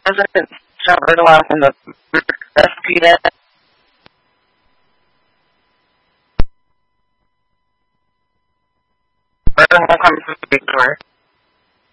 doesn't start right off in the recipe that won't come from the big door.